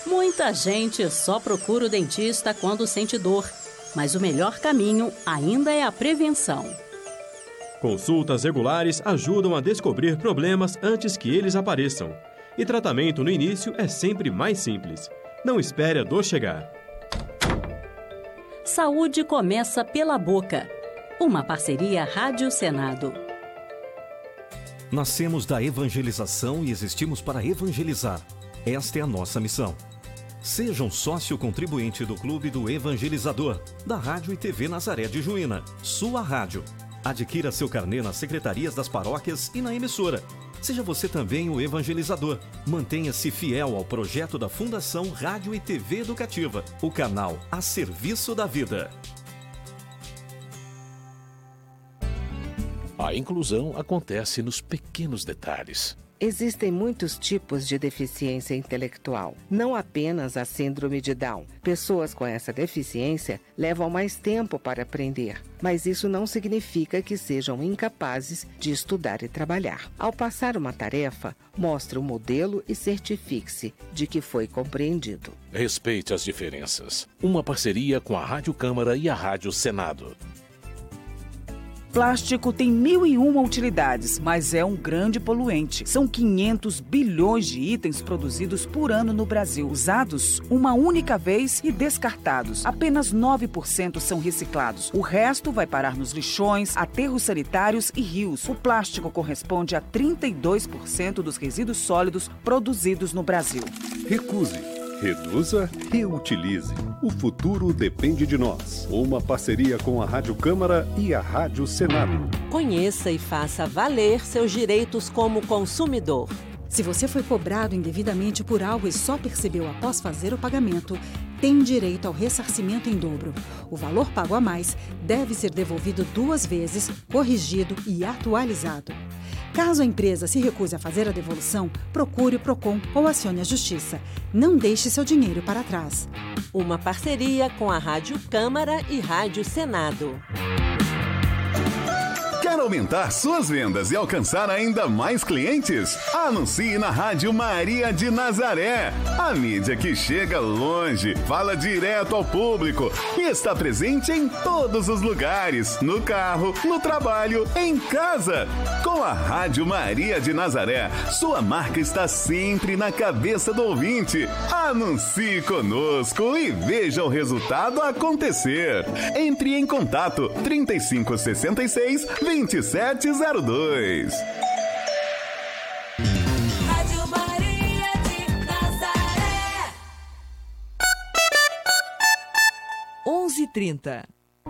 Muita gente só procura o dentista quando sente dor, mas o melhor caminho ainda é a prevenção. Consultas regulares ajudam a descobrir problemas antes que eles apareçam. E tratamento no início é sempre mais simples. Não espere a dor chegar. Saúde começa pela boca. Uma parceria Rádio Senado. Nascemos da evangelização e existimos para evangelizar. Esta é a nossa missão. Seja um sócio contribuinte do Clube do Evangelizador, da Rádio e TV Nazaré de Juína, sua rádio. Adquira seu carnê nas secretarias das paróquias e na emissora. Seja você também o evangelizador. Mantenha-se fiel ao projeto da Fundação Rádio e TV Educativa, o canal a serviço da vida. A inclusão acontece nos pequenos detalhes. Existem muitos tipos de deficiência intelectual, não apenas a síndrome de Down. Pessoas com essa deficiência levam mais tempo para aprender, mas isso não significa que sejam incapazes de estudar e trabalhar. Ao passar uma tarefa, mostre o modelo e certifique-se de que foi compreendido. Respeite as diferenças. Uma parceria com a Rádio Câmara e a Rádio Senado. Plástico tem 1001 utilidades, mas é um grande poluente. São 500 bilhões de itens produzidos por ano no Brasil, usados uma única vez e descartados. Apenas 9% são reciclados. O resto vai parar nos lixões, aterros sanitários e rios. O plástico corresponde a 32% dos resíduos sólidos produzidos no Brasil. Recuse. Reduza, reutilize. O futuro depende de nós. Uma parceria com a Rádio Câmara e a Rádio Senado. Conheça e faça valer seus direitos como consumidor. Se você foi cobrado indevidamente por algo e só percebeu após fazer o pagamento, tem direito ao ressarcimento em dobro. O valor pago a mais deve ser devolvido 2 vezes, corrigido e atualizado. Caso a empresa se recuse a fazer a devolução, procure o PROCON ou acione a Justiça. Não deixe seu dinheiro para trás. Uma parceria com a Rádio Câmara e Rádio Senado. Quer aumentar suas vendas e alcançar ainda mais clientes? Anuncie na Rádio Maria de Nazaré. A mídia que chega longe, fala direto ao público e está presente em todos os lugares, no carro, no trabalho, em casa. Com a Rádio Maria de Nazaré, sua marca está sempre na cabeça do ouvinte. Anuncie conosco e veja o resultado acontecer. Entre em contato 3566-2702. Rádio Maria de Nazaré. 11h30.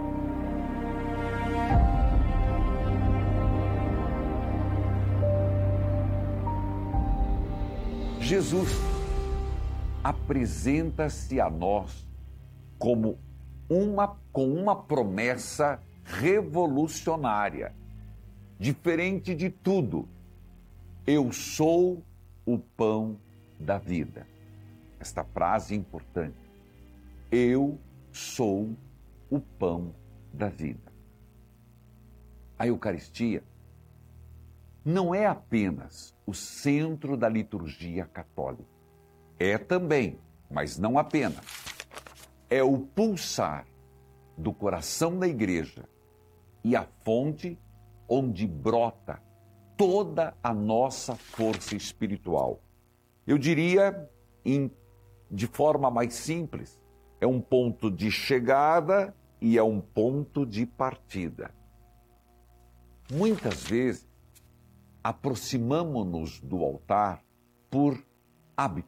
Jesus apresenta-se a nós com uma promessa revolucionária, diferente de tudo. Eu sou o pão da vida. Esta frase é importante. Eu sou o pão da vida. A Eucaristia não é apenas o centro da liturgia católica. É também, mas não apenas. É o pulsar do coração da Igreja e a fonte onde brota toda a nossa força espiritual. Eu diria, de forma mais simples, é um ponto de chegada e é um ponto de partida. Muitas vezes, aproximamo-nos do altar por hábito.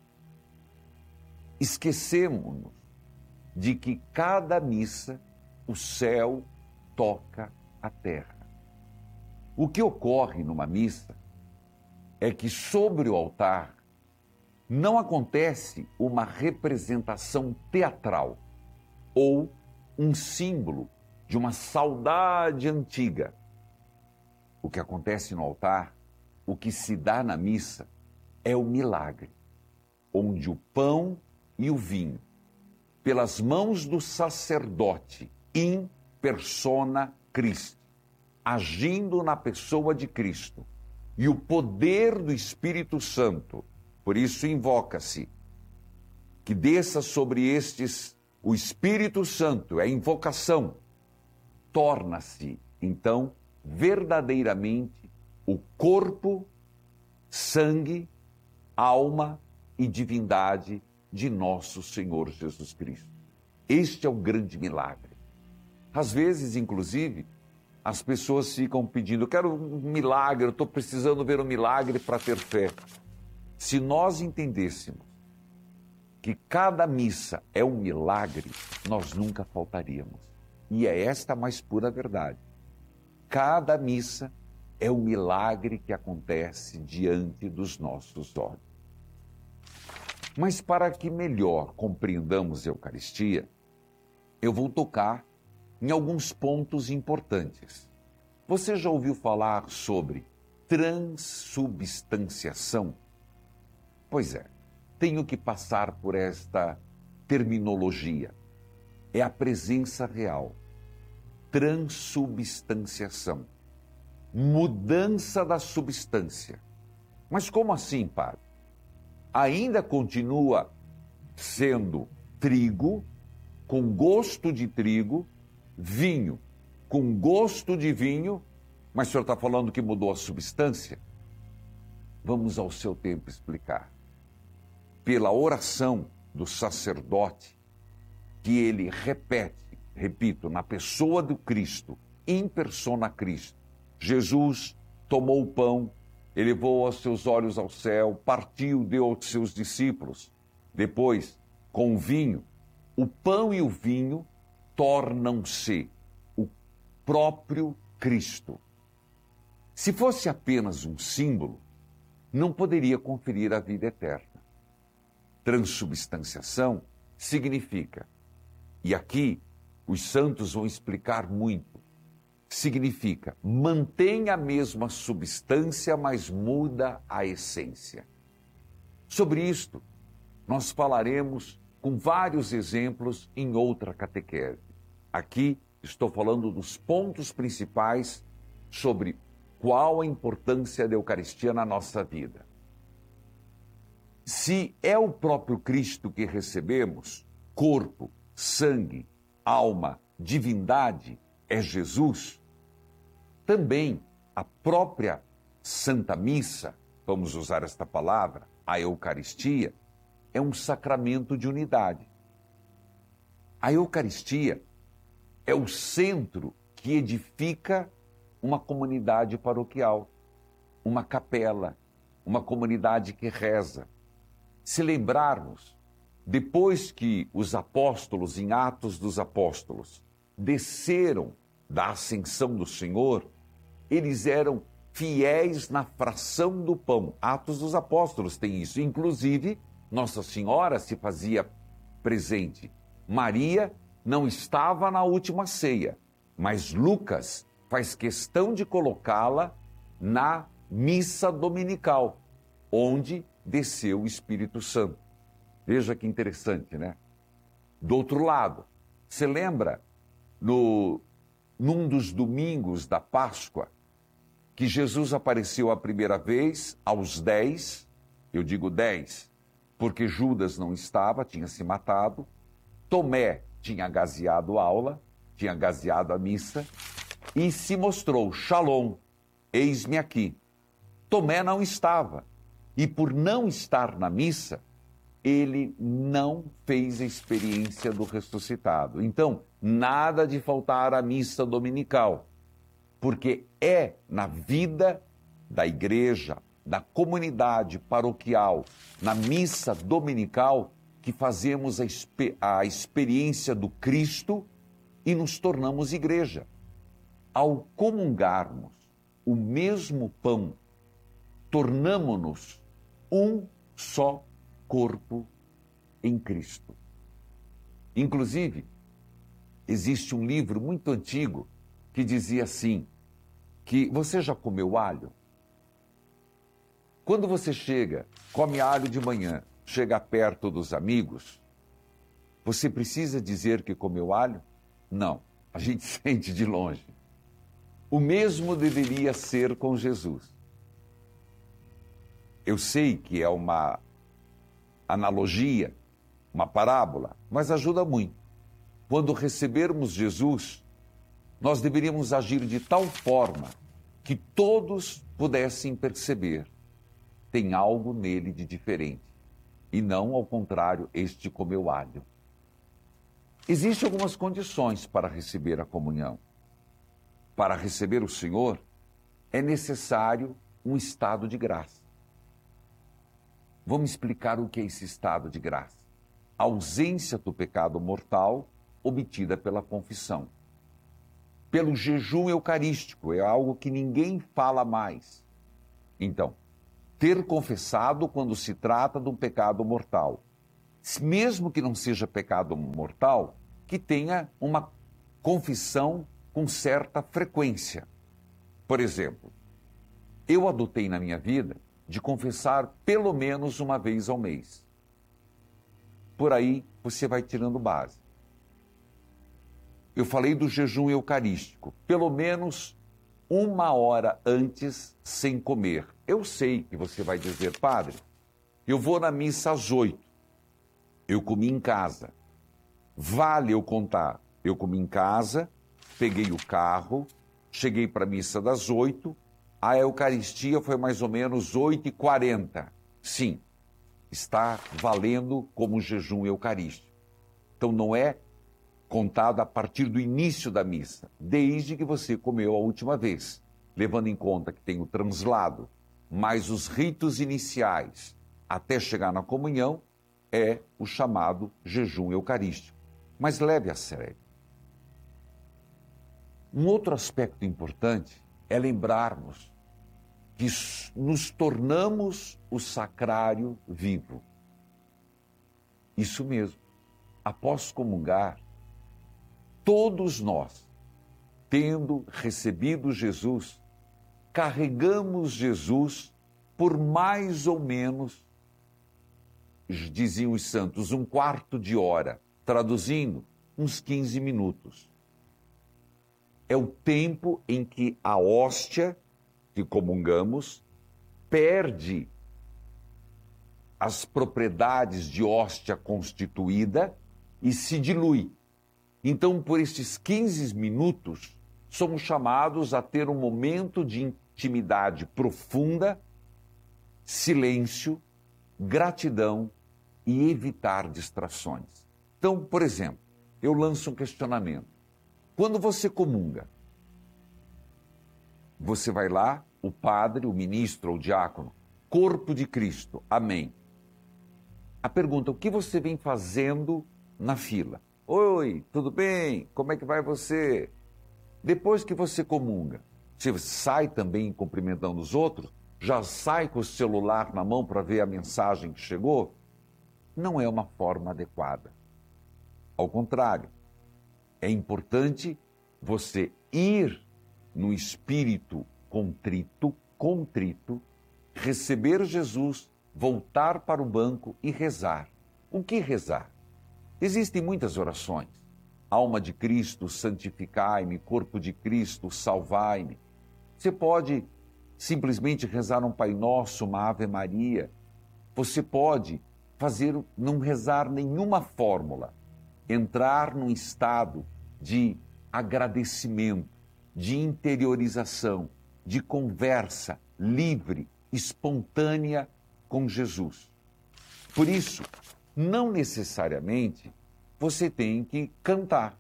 Esquecemos-nos de que cada missa o céu toca a terra. O que ocorre numa missa é que sobre o altar não acontece uma representação teatral ou um símbolo de uma saudade antiga. O que acontece no altar, o que se dá na missa, é o milagre, onde o pão e o vinho, pelas mãos do sacerdote, in persona Christi, agindo na pessoa de Cristo, e o poder do Espírito Santo, por isso invoca-se que desça sobre estes o Espírito Santo, a invocação, torna-se, então, verdadeiramente o corpo, sangue, alma e divindade de nosso Senhor Jesus Cristo. Este é o grande milagre. Às vezes, inclusive, as pessoas ficam pedindo, eu quero um milagre, eu estou precisando ver um milagre para ter fé. Se nós entendêssemos que cada missa é um milagre, nós nunca faltaríamos. E é esta a mais pura verdade. Cada missa é um milagre que acontece diante dos nossos olhos. Mas para que melhor compreendamos a Eucaristia, eu vou tocar em alguns pontos importantes. Você já ouviu falar sobre transubstanciação? Pois é, tenho que passar por esta terminologia. É a presença real. Transubstanciação. Mudança da substância. Mas como assim, padre? Ainda continua sendo trigo, com gosto de trigo, vinho, com gosto de vinho, mas o senhor está falando que mudou a substância? Vamos ao seu tempo explicar. Pela oração do sacerdote, que ele repito, na pessoa do Cristo, in persona Cristo, Jesus tomou o pão, elevou os seus olhos ao céu, partiu, deu aos seus discípulos. Depois, com o vinho, o pão e o vinho tornam-se o próprio Cristo. Se fosse apenas um símbolo, não poderia conferir a vida eterna. Transubstanciação significa, e aqui os santos vão explicar muito, significa mantém a mesma substância, mas muda a essência. Sobre isto, nós falaremos com vários exemplos em outra catequese. Aqui estou falando dos pontos principais sobre qual a importância da Eucaristia na nossa vida. Se é o próprio Cristo que recebemos, corpo, sangue, alma, divindade, é Jesus, também a própria Santa Missa, vamos usar esta palavra, a Eucaristia, é um sacramento de unidade. A Eucaristia é o centro que edifica uma comunidade paroquial, uma capela, uma comunidade que reza. Se lembrarmos, depois que os apóstolos, em Atos dos Apóstolos, desceram da ascensão do Senhor, eles eram fiéis na fração do pão. Atos dos Apóstolos tem isso. Inclusive, Nossa Senhora se fazia presente. Maria não estava na última ceia, mas Lucas faz questão de colocá-la na missa dominical, onde desceu o Espírito Santo. Veja que interessante, né? Do outro lado, você lembra num dos domingos da Páscoa, que Jesus apareceu a primeira vez aos 10, eu digo 10, porque Judas não estava, tinha se matado, Tomé tinha gazeado a aula, tinha gazeado a missa, e se mostrou, Shalom, eis-me aqui. Tomé não estava, e por não estar na missa, ele não fez a experiência do ressuscitado. Então, nada de faltar à missa dominical, porque é na vida da igreja, da comunidade paroquial, na missa dominical, que fazemos a experiência do Cristo e nos tornamos igreja. Ao comungarmos o mesmo pão, tornamo-nos um só corpo em Cristo. Inclusive, existe um livro muito antigo que dizia assim, que você já comeu alho? Quando você come alho de manhã, chega perto dos amigos, você precisa dizer que comeu alho? Não, a gente sente de longe. O mesmo deveria ser com Jesus. Eu sei que é uma analogia, uma parábola, mas ajuda muito. Quando recebermos Jesus, nós deveríamos agir de tal forma que todos pudessem perceber: tem algo nele de diferente, e não, ao contrário, este comeu alho. Existem algumas condições para receber a comunhão. Para receber o Senhor, é necessário um estado de graça. Vamos explicar o que é esse estado de graça. A ausência do pecado mortal obtida pela confissão. Pelo jejum eucarístico, é algo que ninguém fala mais. Então, ter confessado quando se trata de um pecado mortal. Mesmo que não seja pecado mortal, que tenha uma confissão com certa frequência. Por exemplo, eu adotei na minha vida de confessar pelo menos uma vez ao mês. Por aí você vai tirando base. Eu falei do jejum eucarístico, pelo menos 1 hora antes sem comer. Eu sei que você vai dizer: padre, eu vou na missa às 8. Eu comi em casa. Vale eu contar. Eu comi em casa, peguei o carro, cheguei para a missa das 8, a Eucaristia foi mais ou menos 8h40. Sim, está valendo como jejum eucarístico. Então não é contado a partir do início da missa, desde que você comeu a última vez, levando em conta que tem o translado, mais os ritos iniciais, até chegar na comunhão, é o chamado jejum eucarístico. Mas leve a sério. Um outro aspecto importante é lembrarmos que nos tornamos o sacrário vivo. Isso mesmo. Após comungar, todos nós, tendo recebido Jesus, carregamos Jesus por mais ou menos, diziam os santos, 1/4 de hora, traduzindo, uns 15 minutos. É o tempo em que a hóstia que comungamos perde as propriedades de hóstia constituída e se dilui. Então, por estes 15 minutos, somos chamados a ter um momento de intimidade profunda, silêncio, gratidão e evitar distrações. Então, por exemplo, eu lanço um questionamento. Quando você comunga, você vai lá, o padre, o ministro ou o diácono, corpo de Cristo, amém. A pergunta: o que você vem fazendo na fila? Oi, tudo bem? Como é que vai você? Depois que você comunga, você sai também cumprimentando os outros? Já sai com o celular na mão para ver a mensagem que chegou? Não é uma forma adequada. Ao contrário, é importante você ir no espírito contrito, receber Jesus, voltar para o banco e rezar. O que rezar? Existem muitas orações. Alma de Cristo, santificai-me. Corpo de Cristo, salvai-me. Você pode simplesmente rezar um Pai Nosso, uma Ave Maria. Você pode não rezar nenhuma fórmula. Entrar num estado de agradecimento, de interiorização, de conversa livre, espontânea com Jesus. Por isso, não necessariamente você tem que cantar.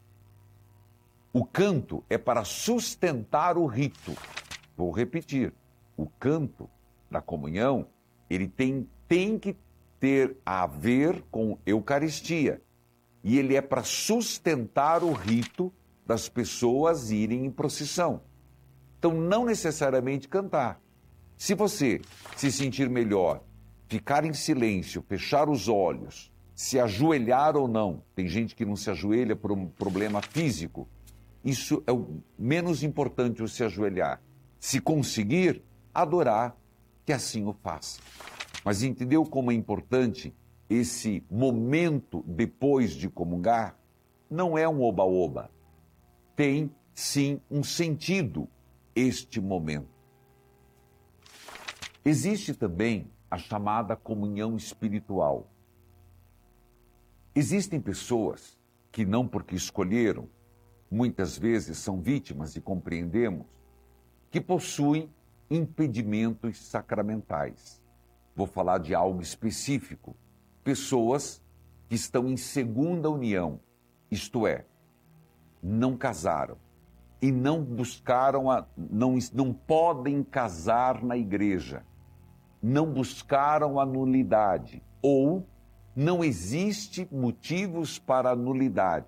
O canto é para sustentar o rito. Vou repetir, o canto da comunhão, ele tem que ter a ver com Eucaristia. E ele é para sustentar o rito das pessoas irem em procissão. Então, não necessariamente cantar. Se você se sentir melhor, ficar em silêncio, fechar os olhos, se ajoelhar ou não, tem gente que não se ajoelha por um problema físico, isso é o menos importante, o se ajoelhar. Se conseguir, adorar, que assim o faça. Mas entendeu como é importante esse momento depois de comungar? Não é um oba-oba. Tem, sim, um sentido este momento. Existe também a chamada comunhão espiritual. Existem pessoas que não porque escolheram, muitas vezes são vítimas, e compreendemos, que possuem impedimentos sacramentais. Vou falar de algo específico. Pessoas que estão em segunda união, isto é, não casaram e não buscaram, não podem casar na igreja, não buscaram a nulidade, ou não existe motivos para a nulidade.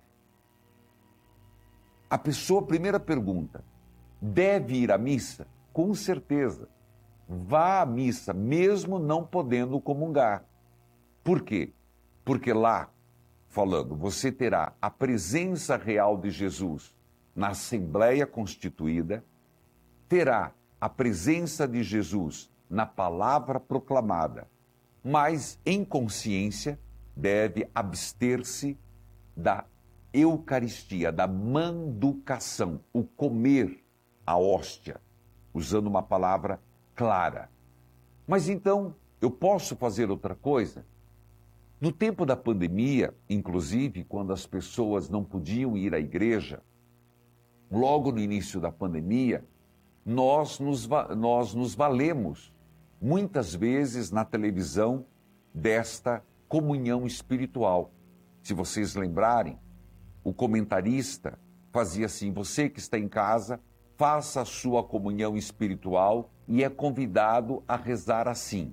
A pessoa, primeira pergunta, deve ir à missa? Com certeza. Vá à missa, mesmo não podendo comungar. Por quê? Porque lá, falando, você terá a presença real de Jesus na Assembleia Constituída, terá a presença de Jesus na palavra proclamada, mas em consciência deve abster-se da Eucaristia, da manducação, o comer a hóstia, usando uma palavra clara. Mas então, eu posso fazer outra coisa? No tempo da pandemia, inclusive, quando as pessoas não podiam ir à igreja, logo no início da pandemia, nós nos valemos, muitas vezes na televisão, desta comunhão espiritual. Se vocês lembrarem, o comentarista fazia assim: você que está em casa, faça a sua comunhão espiritual e é convidado a rezar assim.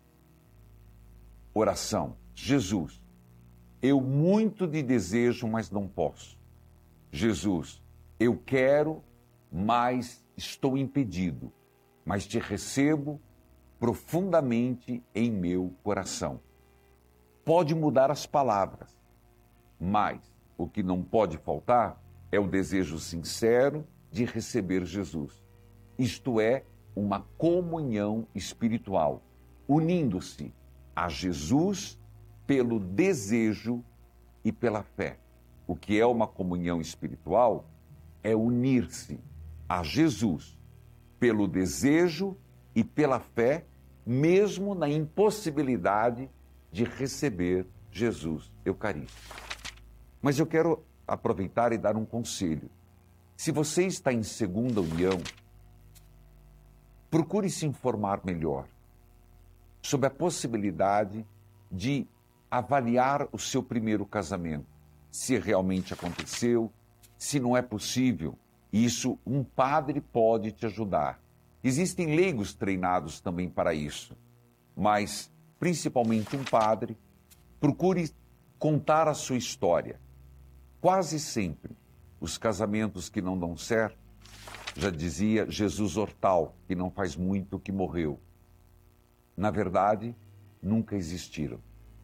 Oração. Jesus, eu muito te desejo, mas não posso. Jesus, eu quero, mas estou impedido, mas te recebo profundamente em meu coração. Pode mudar as palavras, mas o que não pode faltar é o desejo sincero de receber Jesus. Isto é, uma comunhão espiritual, unindo-se a Jesus pelo desejo e pela fé. O que é uma comunhão espiritual é unir-se a Jesus pelo desejo e pela fé, mesmo na impossibilidade de receber Jesus Eucarístico. Mas eu quero aproveitar e dar um conselho. Se você está em segunda união, procure se informar melhor sobre a possibilidade de avaliar o seu primeiro casamento, se realmente aconteceu, se não é possível. Isso, um padre pode te ajudar. Existem leigos treinados também para isso, mas, principalmente um padre, procure contar a sua história. Quase sempre, os casamentos que não dão certo, já dizia Jesus Hortal, que não faz muito que morreu, na verdade, nunca existiram.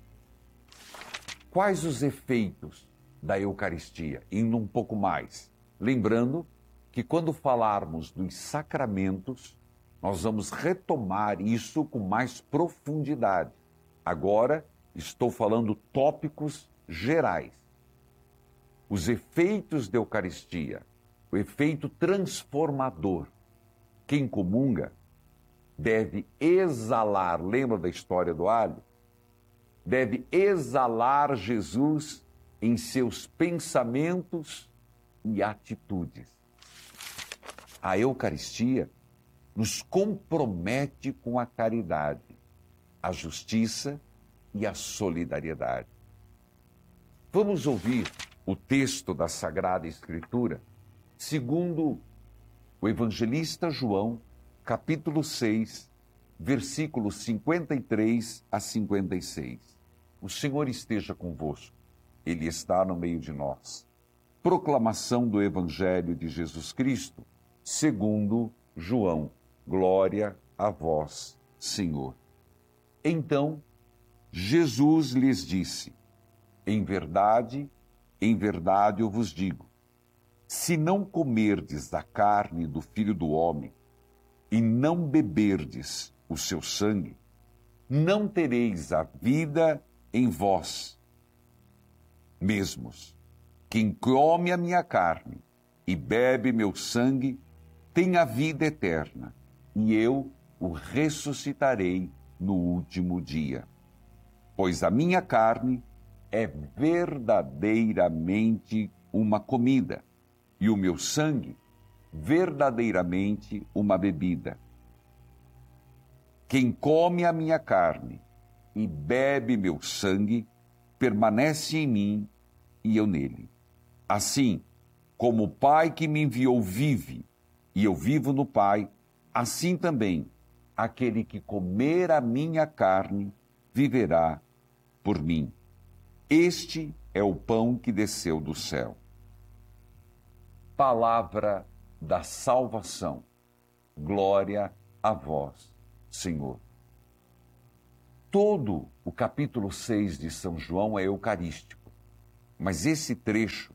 Quais os efeitos da Eucaristia? Indo um pouco mais, lembrando que quando falarmos dos sacramentos, nós vamos retomar isso com mais profundidade. Agora, estou falando tópicos gerais. Os efeitos da Eucaristia, o efeito transformador. Quem comunga deve exalar, lembra da história do alho? Deve exalar Jesus em seus pensamentos e atitudes. A Eucaristia nos compromete com a caridade, a justiça e a solidariedade. Vamos ouvir o texto da Sagrada Escritura, segundo o evangelista João, capítulo 6, versículos 53 a 56. O Senhor esteja convosco, Ele está no meio de nós. Proclamação do Evangelho de Jesus Cristo, segundo João. Glória a vós, Senhor. Então, Jesus lhes disse: em verdade eu vos digo, se não comerdes da carne do Filho do Homem e não beberdes o seu sangue, não tereis a vida em vós mesmos. Quem come a minha carne e bebe meu sangue tem a vida eterna, e eu o ressuscitarei no último dia. Pois a minha carne é verdadeiramente uma comida, e o meu sangue verdadeiramente uma bebida. Quem come a minha carne e bebe meu sangue, permanece em mim e eu nele. Assim, como o Pai que me enviou vive, e eu vivo no Pai, assim também aquele que comer a minha carne viverá por mim. Este é o pão que desceu do céu. Palavra da salvação. Glória a vós, Senhor. Todo o capítulo 6 de São João é eucarístico, mas esse trecho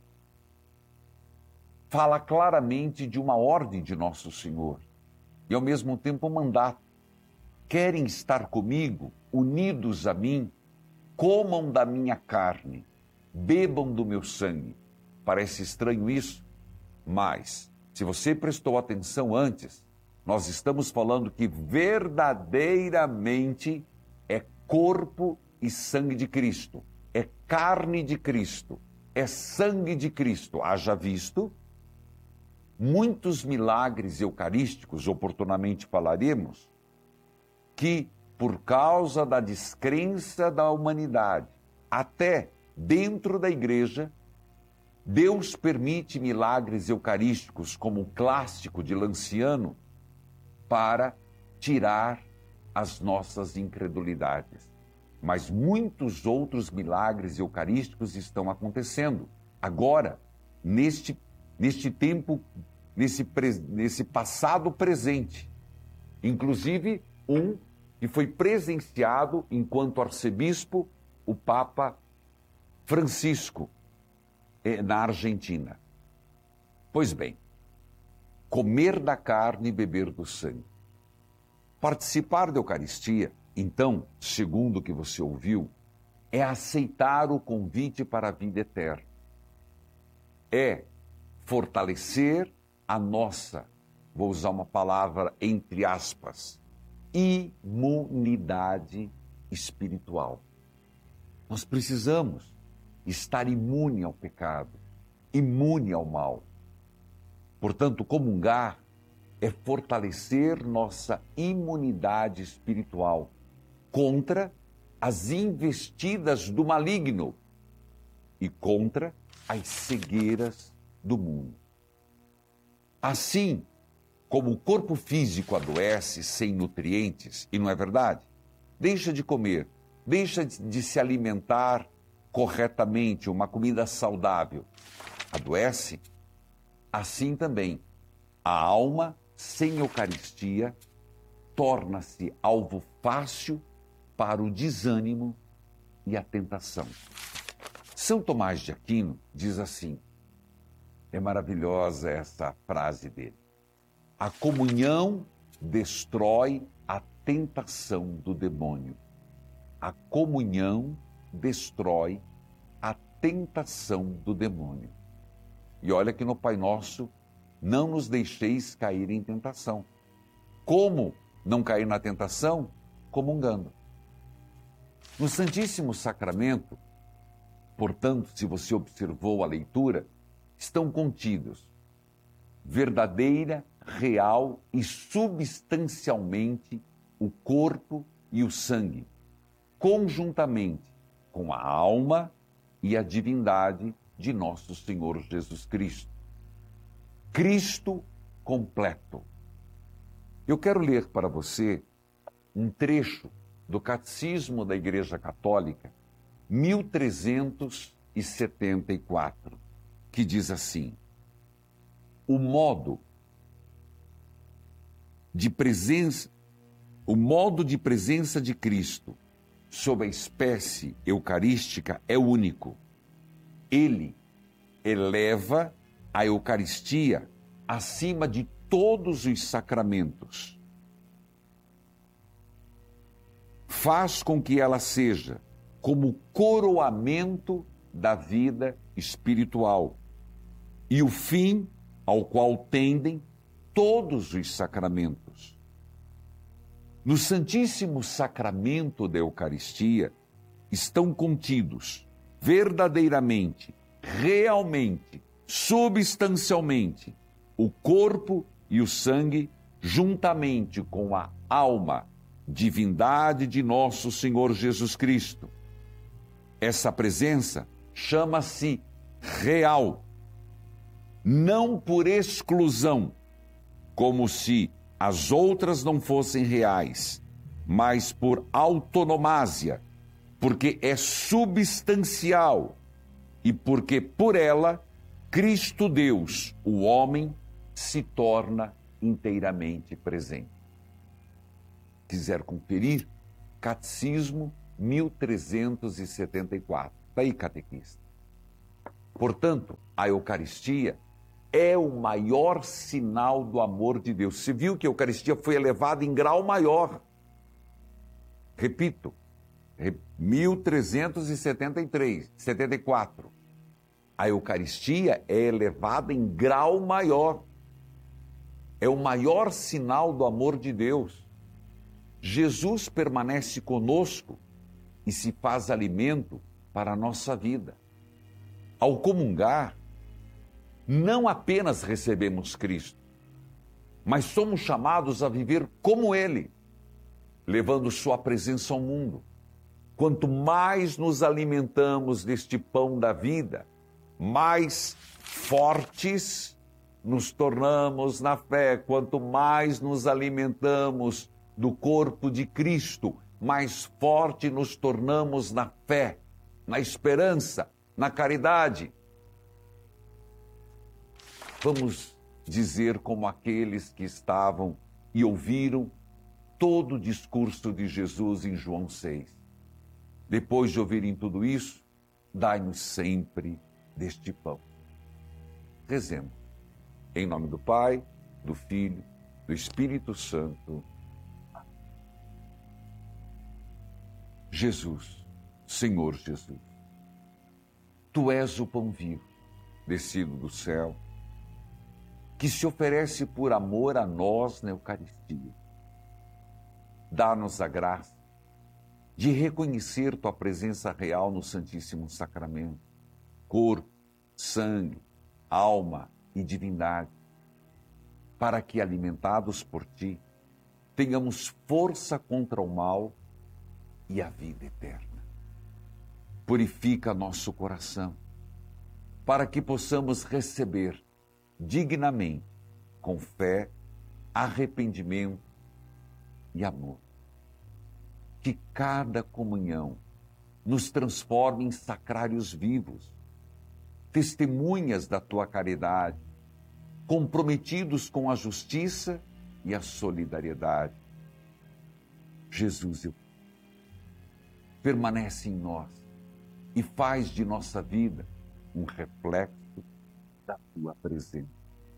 fala claramente de uma ordem de Nosso Senhor e, ao mesmo tempo, um mandato. Querem estar comigo, unidos a mim, comam da minha carne, bebam do meu sangue. Parece estranho isso, mas, se você prestou atenção antes, nós estamos falando que verdadeiramente é corpo e sangue de Cristo, é carne de Cristo, é sangue de Cristo. Haja visto muitos milagres eucarísticos, oportunamente falaremos, que por causa da descrença da humanidade, até dentro da igreja, Deus permite milagres eucarísticos, como o clássico de Lanciano, para tirar as nossas incredulidades. Mas muitos outros milagres eucarísticos estão acontecendo agora, neste tempo, nesse passado presente. Inclusive, um que foi presenciado enquanto arcebispo, o Papa Francisco, na Argentina. Pois bem, comer da carne e beber do sangue. Participar da Eucaristia, então, segundo o que você ouviu, é aceitar o convite para a vida eterna. É fortalecer a nossa, vou usar uma palavra entre aspas, imunidade espiritual. Nós precisamos estar imune ao pecado, imune ao mal. Portanto, comungar é fortalecer nossa imunidade espiritual contra as investidas do maligno e contra as cegueiras do mundo. Assim como o corpo físico adoece sem nutrientes, e não é verdade? Deixa de comer, deixa de se alimentar corretamente, uma comida saudável, adoece. Assim também, a alma sem Eucaristia torna-se alvo fácil para o desânimo e a tentação. São Tomás de Aquino diz assim, é maravilhosa essa frase dele: a comunhão destrói a tentação do demônio. A comunhão destrói a tentação do demônio. E olha que no Pai Nosso, não nos deixeis cair em tentação. Como não cair na tentação? Comungando. No Santíssimo Sacramento, portanto, se você observou a leitura, estão contidos verdadeira, real e substancialmente o corpo e o sangue, conjuntamente com a alma e a divindade de nosso Senhor Jesus Cristo. Cristo completo. Eu quero ler para você um trecho do Catecismo da Igreja Católica, 1374, que diz assim: o modo de presença de Cristo sob a espécie eucarística é único. Ele eleva a Eucaristia acima de todos os sacramentos. Faz com que ela seja como coroamento da vida espiritual e o fim ao qual tendem todos os sacramentos. No Santíssimo Sacramento da Eucaristia estão contidos verdadeiramente, realmente, substancialmente, o corpo e o sangue, juntamente com a alma, divindade de nosso Senhor Jesus Cristo. Essa presença chama-se real, não por exclusão, como se as outras não fossem reais, mas por autonomásia, porque é substancial e porque por ela Cristo Deus, o homem, se torna inteiramente presente. Quiser conferir, Catecismo 1374. Está aí, catequista. Portanto, a Eucaristia é o maior sinal do amor de Deus. Você viu que a Eucaristia foi elevada em grau maior. Repito, 1374. A Eucaristia é elevada em grau maior. É o maior sinal do amor de Deus. Jesus permanece conosco e se faz alimento para a nossa vida. Ao comungar, não apenas recebemos Cristo, mas somos chamados a viver como Ele, levando sua presença ao mundo. Quanto mais nos alimentamos deste pão da vida, mais fortes nos tornamos na fé. Quanto mais nos alimentamos do corpo de Cristo, mais forte nos tornamos na fé, na esperança, na caridade. Vamos dizer como aqueles que estavam e ouviram todo o discurso de Jesus em João 6. Depois de ouvirem tudo isso, dai-nos sempre deste pão. Rezemos. Em nome do Pai, do Filho, do Espírito Santo. Jesus, Senhor Jesus, Tu és o pão vivo, descido do céu, que se oferece por amor a nós na Eucaristia. Dá-nos a graça de reconhecer Tua presença real no Santíssimo Sacramento, corpo, sangue, alma e divindade, para que, alimentados por Ti, tenhamos força contra o mal e a vida eterna. Purifica nosso coração, para que possamos receber dignamente, com fé, arrependimento e amor. Que cada comunhão nos transforme em sacrários vivos, testemunhas da Tua caridade, comprometidos com a justiça e a solidariedade. Jesus, permanece em nós e faz de nossa vida um reflexo da Tua presença.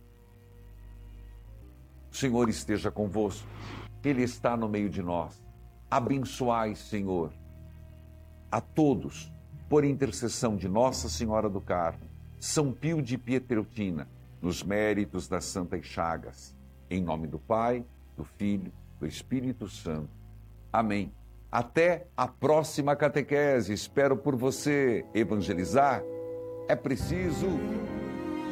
O Senhor esteja convosco, Ele está no meio de nós. Abençoai, Senhor, a todos, por intercessão de Nossa Senhora do Carmo, São Pio de Pietreutina, nos méritos das Santas Chagas, em nome do Pai, do Filho, do Espírito Santo. Amém. Até a próxima catequese. Espero por você. Evangelizar é preciso